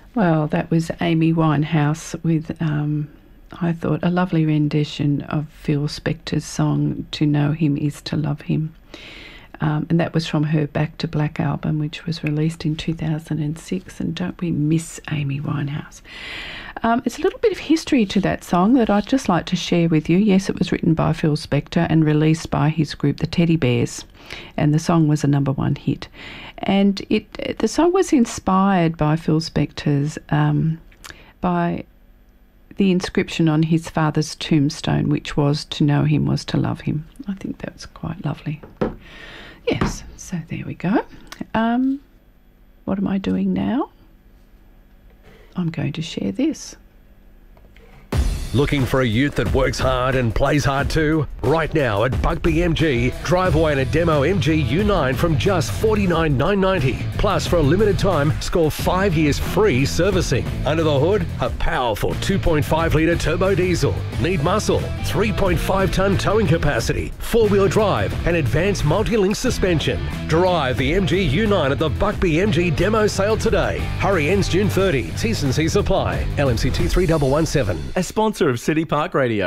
Well, that was Amy Winehouse with, I thought, a lovely rendition of Phil Spector's song, To Know Him Is to Love Him. And that was from her Back to Black album, which was released in 2006. And don't we miss Amy Winehouse? It's a little bit of history to that song that I'd just like to share with you. Yes, it was written by Phil Spector and released by his group, the Teddy Bears. And the song was a #1 hit. And the song was inspired by Phil Spector's, by the inscription on his father's tombstone, which was, to know him was to love him. I think that's quite lovely. Yes, so there we go. What am I doing now? I'm going to share this. Looking for a ute that works hard and plays hard too? Right now at Bugbee MG, drive away in a demo MG U9 from just $49,990. Plus, for a limited time, score 5 years free servicing. Under the hood, a powerful 2.5 litre turbo diesel. Need muscle, 3.5 tonne towing capacity, 4-wheel drive and advanced multi-link suspension. Drive the MG U9 at the Bugbee MG demo sale today. Hurry, ends June 30. T's and C's apply. LMCT 3117. A sponsor of City Park Radio.